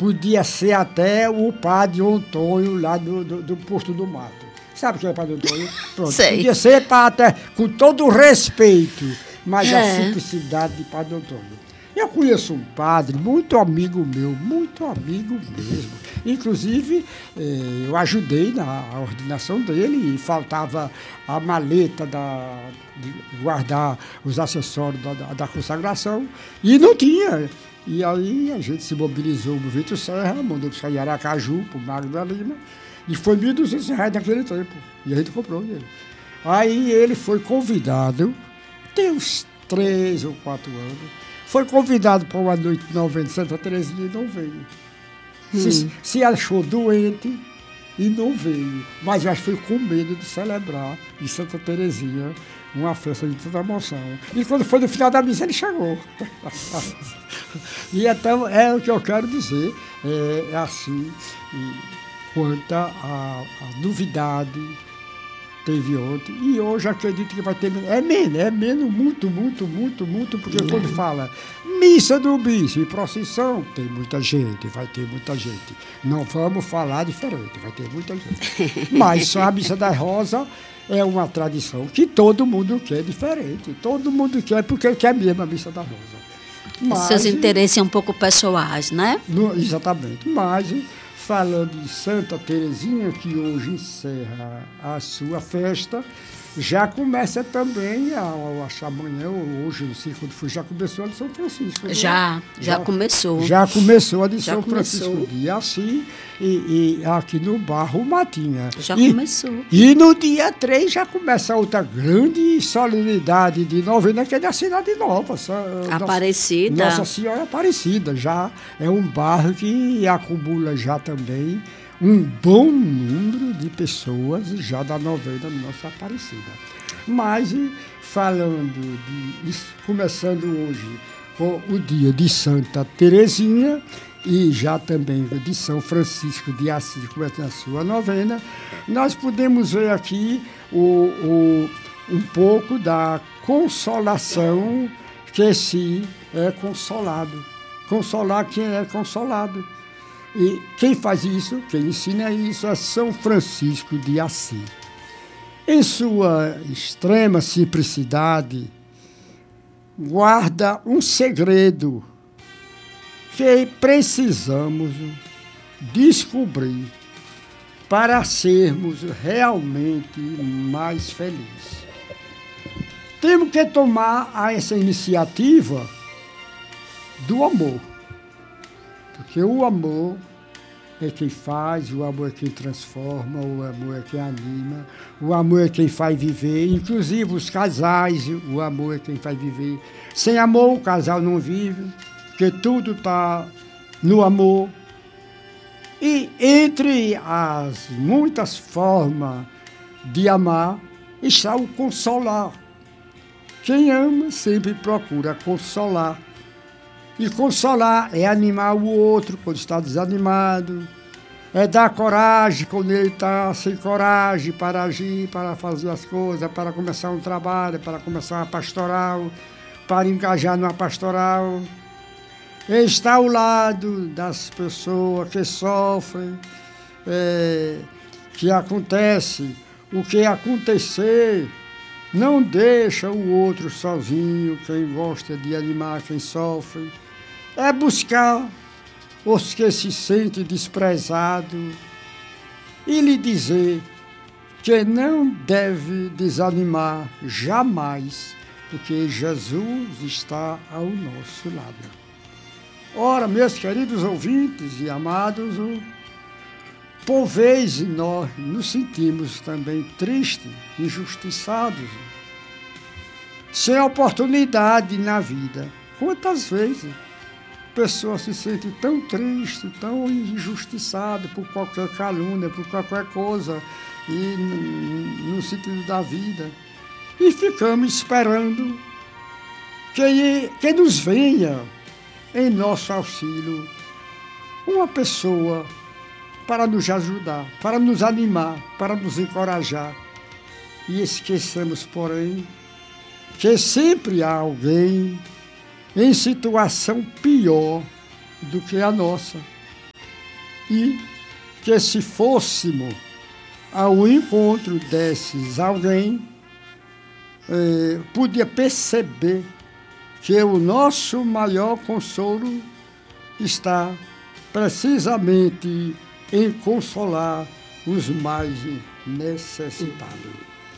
podia ser até o padre Antônio lá do Posto do Mato. Sabe quem é o padre Antônio? Pronto. Sei. Podia ser até, com todo o respeito, mas a simplicidade de padre Antônio. Eu conheço um padre, muito amigo meu, muito amigo mesmo. Inclusive, eu ajudei na ordenação dele e faltava a maleta de guardar os acessórios da consagração e não tinha. E aí a gente se mobilizou, o Movimento Serra, mandou buscar em Aracaju, para o Magno da Lima, e foi R$1.200 naquele tempo. E a gente comprou ele. Aí ele foi convidado, tem uns 3 ou 4 anos, foi convidado para uma noite de novena de Santa Teresinha e não veio. Se achou doente e não veio. Mas acho que foi com medo de celebrar em Santa Teresinha uma festa de tanta emoção. E quando foi no final da missa, ele chegou. E então é o que eu quero dizer. É assim, quanto à novidade. Teve ontem, e hoje acredito que vai ter menos. É menos, muito, porque quando fala missa do bispo e procissão, tem muita gente, vai ter muita gente. Não vamos falar diferente, vai ter muita gente. Mas só a missa da Rosa é uma tradição que todo mundo quer diferente. Todo mundo quer, porque quer mesmo a missa da Rosa. Mas, seus interesses um pouco pessoais, né? Exatamente, mas falando de Santa Teresinha, que hoje encerra a sua festa, já começa também, acho amanhã ou hoje, não sei quando foi, já começou a de São Francisco. Né? Já começou. Já começou a de São Francisco de Assis e aqui no Barro Matinha. Já começou. E no dia 3 já começa outra grande solenidade de novena, que é da Cidade Nova. Aparecida. Nossa Senhora Aparecida. Já é um bairro que acumula já também um bom número de pessoas já da novena Nossa Aparecida. Mas, falando começando hoje com o dia de Santa Teresinha e já também de São Francisco de Assis, começando a sua novena, nós podemos ver aqui um pouco da consolação que se é consolado. Consolar quem é consolado. E quem faz isso, quem ensina isso, é São Francisco de Assis. Em sua extrema simplicidade, guarda um segredo que precisamos descobrir para sermos realmente mais felizes. Temos que tomar essa iniciativa do amor. Porque o amor é quem faz, o amor é quem transforma, o amor é quem anima, o amor é quem faz viver, inclusive os casais, o amor é quem faz viver. Sem amor o casal não vive, porque tudo está no amor. E entre as muitas formas de amar está o consolar. Quem ama sempre procura consolar. E consolar é animar o outro quando está desanimado, é dar coragem quando ele está sem coragem para agir, para fazer as coisas, para começar um trabalho, para começar uma pastoral, para engajar numa pastoral. É estar ao lado das pessoas que sofrem, que acontece, o que acontecer. Não deixa o outro sozinho, quem gosta de animar quem sofre. É buscar os que se sentem desprezados e lhe dizer que não deve desanimar jamais, porque Jesus está ao nosso lado. Ora, meus queridos ouvintes e amados, por vezes nós nos sentimos também tristes, injustiçados, sem oportunidade na vida. Quantas vezes a pessoa se sente tão triste, tão injustiçada por qualquer calúnia, por qualquer coisa, e no sentido da vida. E ficamos esperando que nos venha em nosso auxílio uma pessoa para nos ajudar, para nos animar, para nos encorajar. E esquecemos, porém, que sempre há alguém em situação pior do que a nossa. e que se fôssemos ao encontro desses alguém, podia perceber que o nosso maior consolo está precisamente em consolar os mais necessitados.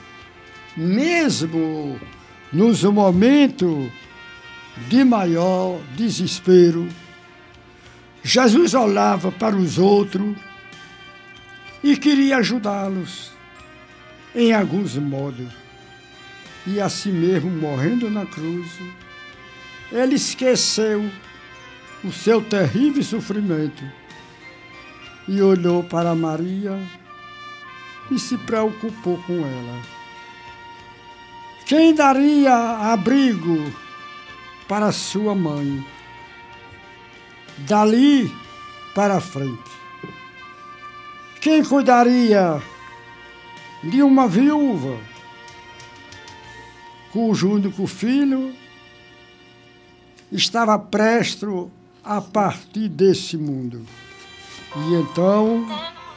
Mesmo nos momentos de maior desespero, Jesus olhava para os outros e queria ajudá-los em alguns modos. E assim mesmo, morrendo na cruz, ele esqueceu o seu terrível sofrimento e olhou para Maria e se preocupou com ela. Quem daria abrigo para sua mãe? Dali para frente. Quem cuidaria de uma viúva cujo único filho estava prestes a partir desse mundo? E então,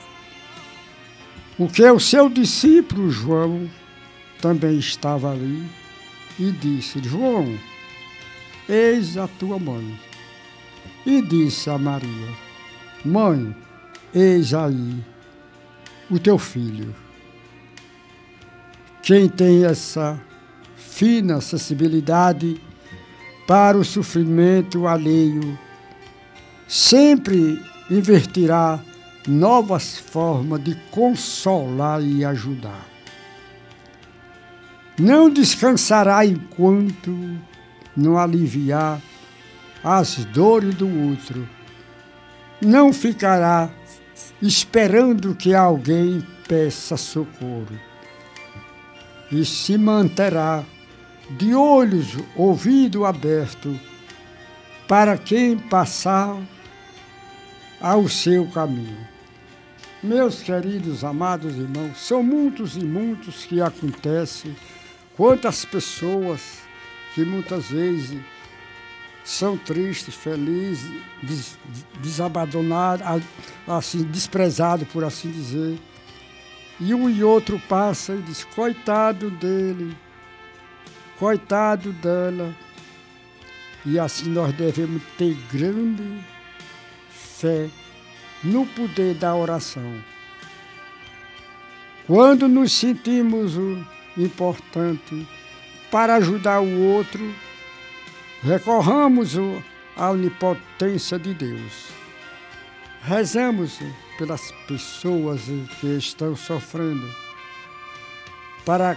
o que o seu discípulo João também estava ali e disse: João, eis a tua mãe. E disse a Maria: Mãe, eis aí o teu filho. Quem tem essa fina sensibilidade para o sofrimento alheio sempre invertirá novas formas de consolar e ajudar. Não descansará enquanto não aliviar as dores do outro. Não ficará esperando que alguém peça socorro. E se manterá de olhos, ouvido aberto, para quem passar ao seu caminho. Meus queridos, amados irmãos, são muitos e muitos que acontecem. Quantas pessoas que muitas vezes são tristes, felizes, desabandonados, assim, desprezados, por assim dizer. E um e outro passa e diz: coitado dele, coitado dela. E assim nós devemos ter grande fé no poder da oração. Quando nos sentimos importante para ajudar o outro, recorramos à onipotência de Deus. Rezamos pelas pessoas que estão sofrendo, para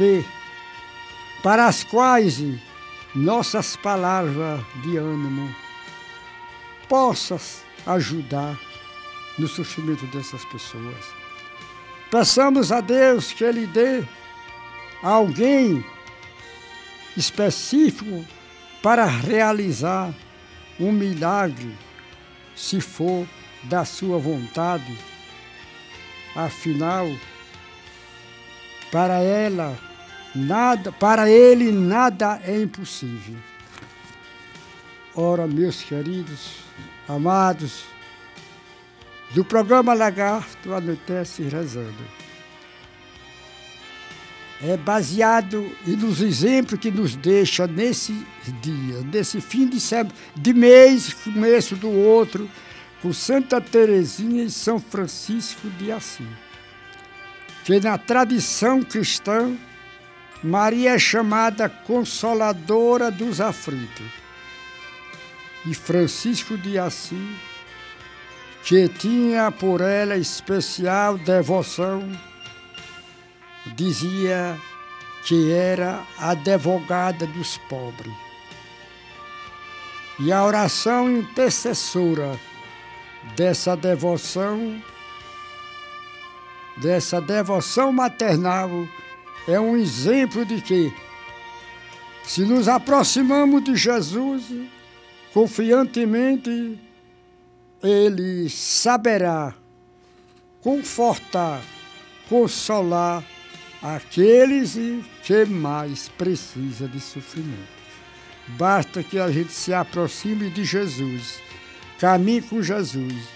as quais nossas palavras de ânimo possam ajudar no sofrimento dessas pessoas. Peçamos a Deus que Ele dê a alguém específico para realizar um milagre, se for da sua vontade. Afinal, para ele nada é impossível. Ora, meus queridos, amados, do programa Lagarto Anoitece Rezando, é baseado nos exemplos que nos deixa nesse dia, nesse fim de mês, começo do outro, com Santa Teresinha e São Francisco de Assis. Que na tradição cristã, Maria é chamada Consoladora dos Aflitos. E Francisco de Assis, que tinha por ela especial devoção, dizia que era a advogada dos pobres. E a oração intercessora dessa devoção maternal é um exemplo de que, se nos aproximamos de Jesus confiantemente, Ele saberá confortar, consolar aqueles que mais precisam de sofrimento. Basta que a gente se aproxime de Jesus, caminhe com Jesus,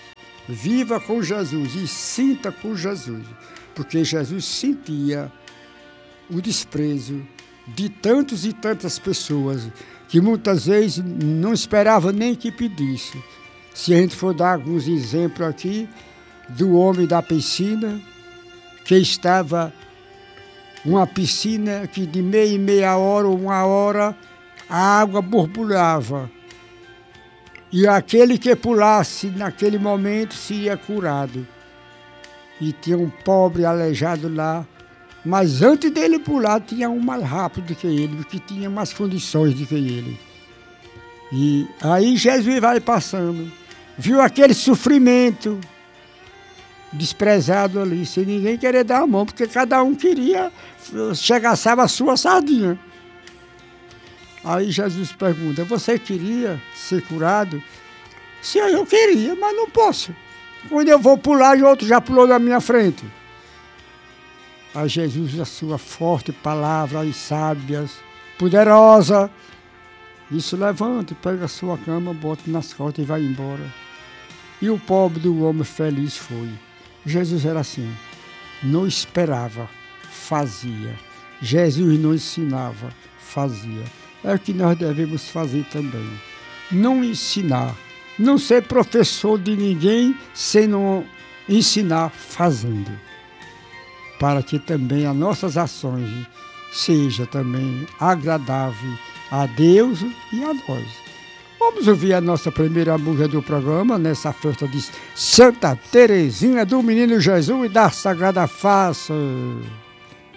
Viva com Jesus e sinta com Jesus, porque Jesus sentia o desprezo de tantos e tantas pessoas que muitas vezes não esperava nem que pedisse. Se a gente for dar alguns exemplos aqui do homem da piscina, que estava uma piscina que de meia em meia hora ou uma hora a água borbulhava. E aquele que pulasse naquele momento seria curado. E tinha um pobre aleijado lá, mas antes dele pular tinha um mais rápido do que ele, que tinha mais condições do que ele. E aí Jesus vai passando, viu aquele sofrimento desprezado ali, sem ninguém querer dar a mão, porque cada um queria chegar a sua sardinha. Aí Jesus pergunta, você queria ser curado? Sim, eu queria, mas não posso. Quando eu vou pular, o outro já pulou na minha frente. Aí Jesus, a sua forte palavra e sábias, poderosa, disse, levante, pega a sua cama, bota nas costas e vai embora. E o pobre do homem feliz foi. Jesus era assim, não esperava, fazia. Jesus não ensinava, fazia. É o que nós devemos fazer também. Não ensinar, não ser professor de ninguém sem não ensinar fazendo. Para que também as nossas ações sejam também agradáveis a Deus e a nós. Vamos ouvir a nossa primeira música do programa, nessa festa de Santa Teresinha do Menino Jesus e da Sagrada Face.